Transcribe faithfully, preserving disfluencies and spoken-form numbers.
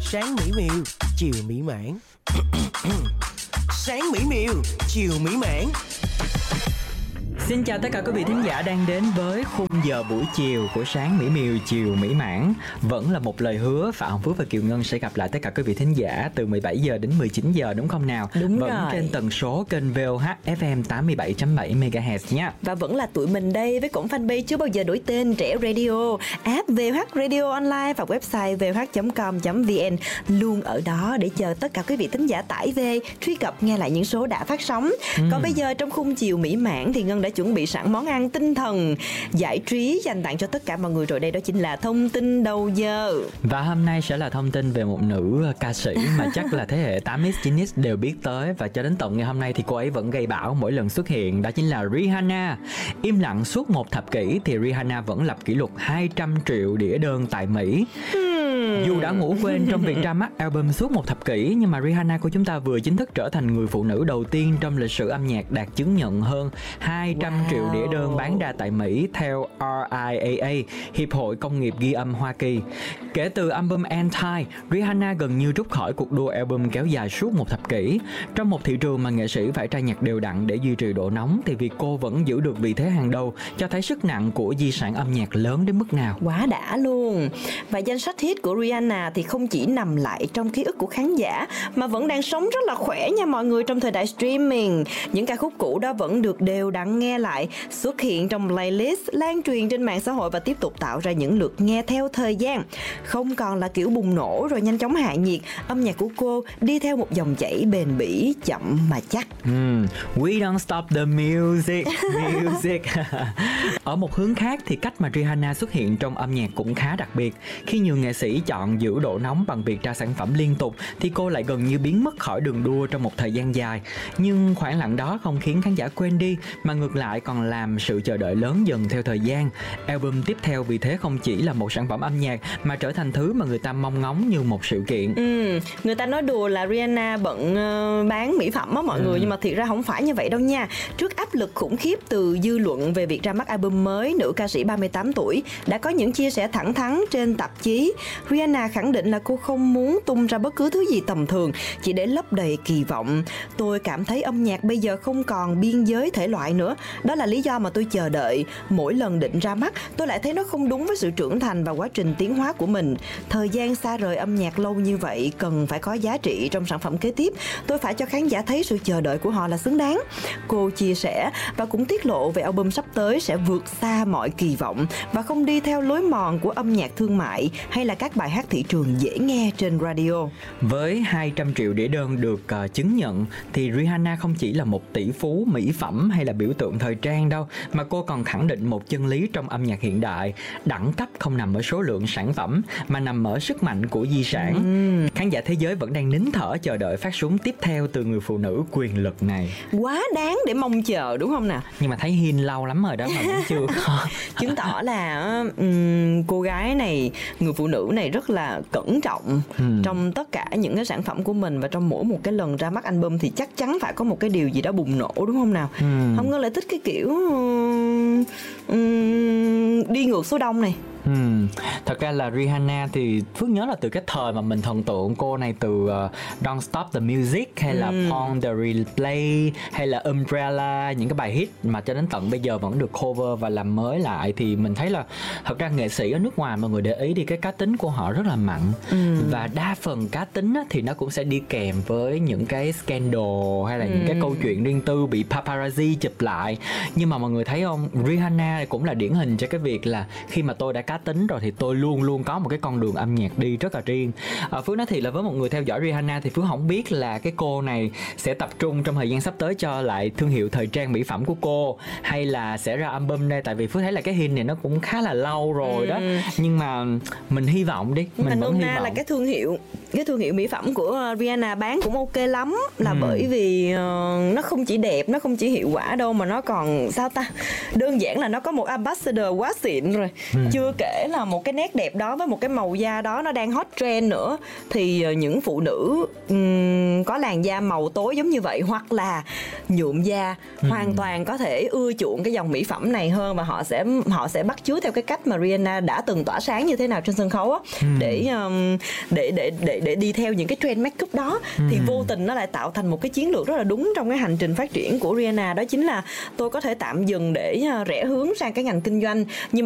Sáng mỹ miều, chiều mỹ mãn. Sáng mỹ miều, chiều mỹ mãn. Xin chào tất cả quý vị thính giả đang đến với khung giờ buổi chiều của Sáng mỹ miều, chiều mỹ mãn. Vẫn là một lời hứa, Phạm Hồng Phước và Kiều Ngân sẽ gặp lại tất cả quý vị thính giả từ mười bảy giờ đến mười chín giờ, đúng không nào? Đúng vẫn rồi. trên tần số kênh vê o hát ép em tám mươi bảy chấm bảy mê ga héc nha. Và vẫn là tụi mình đây với cổng fanpage chưa bao giờ đổi tên Trẻ Radio, app vê o hát Radio Online và website vê o hát chấm com chấm vn luôn ở đó để chờ tất cả quý vị thính giả tải về, truy cập nghe lại những số đã phát sóng. Ừ. Còn bây giờ trong khung chiều mỹ mãn thì Ngân đã chuẩn bị sẵn món ăn tinh thần giải trí dành tặng cho tất cả mọi người rồi đây, đó chính là thông tin đầu giờ. Và hôm nay sẽ là thông tin về một nữ ca sĩ mà chắc là thế hệ tám x chín x đều biết tới, và cho đến tận ngày hôm nay thì cô ấy vẫn gây bão mỗi lần xuất hiện, đó chính là Rihanna. Im lặng suốt một thập kỷ thì Rihanna vẫn lập kỷ lục hai trăm triệu đĩa đơn tại Mỹ. Dù đã ngủ quên trong việc ra mắt album suốt một thập kỷ, nhưng mà Rihanna của chúng ta vừa chính thức trở thành người phụ nữ đầu tiên trong lịch sử âm nhạc đạt chứng nhận hơn hai trăm wow. triệu đĩa đơn bán ra tại Mỹ theo rờ i a a, Hiệp hội Công nghiệp Ghi âm Hoa Kỳ. Kể từ album Anti, Rihanna gần như rút khỏi cuộc đua album kéo dài suốt một thập kỷ. Trong một thị trường mà nghệ sĩ phải ra nhạc đều đặn để duy trì độ nóng, thì việc cô vẫn giữ được vị thế hàng đầu cho thấy sức nặng của di sản âm nhạc lớn đến mức nào. Quá đã luôn. Và danh sách hit của Rihanna thì không chỉ nằm lại trong ký ức của khán giả mà vẫn đang sống rất là khỏe nha mọi người trong thời đại streaming. Những ca khúc cũ đó vẫn được đều đặn nghe lại, xuất hiện trong playlist, lan truyền trên mạng xã hội và tiếp tục tạo ra những lượt nghe theo thời gian. Không còn là kiểu bùng nổ rồi nhanh chóng hạ nhiệt, âm nhạc của cô đi theo một dòng chảy bền bỉ, chậm mà chắc. Mm, we don't stop the music, music. Ở một hướng khác thì cách mà Rihanna xuất hiện trong âm nhạc cũng khá đặc biệt. Khi nhiều nghệ sĩ chọn giữ độ nóng bằng việc ra sản phẩm liên tục thì cô lại gần như biến mất khỏi đường đua trong một thời gian dài. Nhưng khoảng lặng đó không khiến khán giả quên đi, mà ngược lại còn làm sự chờ đợi lớn dần theo thời gian. Album tiếp theo vì thế không chỉ là một sản phẩm âm nhạc mà trở thành thứ mà người ta mong ngóng như một sự kiện. Ừ, người ta nói đùa là Rihanna bận uh, bán mỹ phẩm á mọi ừ. người, nhưng mà thiệt ra không phải như vậy đâu nha. Trước áp lực khủng khiếp từ dư luận về việc ra mắt album mới, nữ ca sĩ ba mươi tám tuổi đã có những chia sẻ thẳng thắn trên tạp chí. Rihanna khẳng định là cô không muốn tung ra bất cứ thứ gì tầm thường chỉ để lấp đầy kỳ vọng. Tôi cảm thấy âm nhạc bây giờ không còn biên giới thể loại nữa. Đó là lý do mà tôi chờ đợi. Mỗi lần định ra mắt, tôi lại thấy nó không đúng với sự trưởng thành và quá trình tiến hóa của mình. Thời gian xa rời âm nhạc lâu như vậy cần phải có giá trị trong sản phẩm kế tiếp. Tôi phải cho khán giả thấy sự chờ đợi của họ là xứng đáng. Cô chia sẻ và cũng tiết lộ về album sắp tới sẽ vượt xa mọi kỳ vọng và không đi theo lối mòn của âm nhạc thương mại hay là các bài hát thị trường dễ nghe trên radio. Với hai trăm triệu đĩa đơn được uh, chứng nhận thì Rihanna không chỉ là một tỷ phú mỹ phẩm hay là biểu tượng thời trang đâu, mà cô còn khẳng định một chân lý trong âm nhạc hiện đại: đẳng cấp không nằm ở số lượng sản phẩm mà nằm ở sức mạnh của di sản. uhm. Khán giả thế giới vẫn đang nín thở chờ đợi phát súng tiếp theo từ người phụ nữ quyền lực này. Quá đáng để mong chờ đúng không nào? Nhưng mà thấy hin lâu lắm rồi đó mà vẫn chưa có. Chứng tỏ là um, cô gái này, người phụ nữ này rất là cẩn trọng uhm. trong tất cả những cái sản phẩm của mình, và trong mỗi một cái lần ra mắt album thì chắc chắn phải có một cái điều gì đó bùng nổ đúng không nào? uhm. Không ngờ lại thích cái kiểu um, um, đi ngược số đông này. Ừ. Thật ra là Rihanna thì Phước nhớ là từ cái thời mà mình thần tượng cô này từ uh, Don't Stop the Music hay là ừ. Pon the Replay hay là Umbrella, những cái bài hit mà cho đến tận bây giờ vẫn được cover và làm mới lại, thì mình thấy là thật ra nghệ sĩ ở nước ngoài, mọi người để ý đi, cái cá tính của họ rất là mặn. ừ. Và đa phần cá tính á, thì nó cũng sẽ đi kèm với những cái scandal hay là ừ. những cái câu chuyện riêng tư bị paparazzi chụp lại. Nhưng mà mọi người thấy không, Rihanna cũng là điển hình cho cái việc là khi mà tôi đã cá tính rồi thì tôi luôn luôn có một cái con đường âm nhạc đi rất là riêng. à, Phước nói thì là với một người theo dõi Rihanna thì Phước không biết là cái cô này sẽ tập trung trong thời gian sắp tới cho lại thương hiệu thời trang mỹ phẩm của cô, hay là sẽ ra album đây, tại vì Phước thấy là cái hint này nó cũng khá là lâu rồi. ừ. đó. Nhưng mà mình hy vọng đi, mình Mình vẫn hy vọng là cái thương hiệu cái thương hiệu mỹ phẩm của Rihanna bán cũng ok lắm, là ừ. bởi vì uh, nó không chỉ đẹp, nó không chỉ hiệu quả đâu, mà nó còn sao ta, đơn giản là nó có một ambassador quá xịn rồi. ừ. Chưa kể là một cái nét đẹp đó với một cái màu da đó nó đang hot trend nữa, thì những phụ nữ um, có làn da màu tối giống như vậy hoặc là nhuộm da ừ. hoàn toàn có thể ưa chuộng cái dòng mỹ phẩm này hơn, và họ sẽ họ sẽ bắt chước theo cái cách mà Rihanna đã từng tỏa sáng như thế nào trên sân khấu á, ừ. để um, để để để để để đi theo những cái trend makeup đó, thì Ừ. vô tình nó lại tạo thành một cái chiến lược rất là đúng trong cái hành trình phát triển của Rihanna, đó chính là tôi có thể tạm dừng để uh, rẽ hướng sang cái ngành kinh doanh, nhưng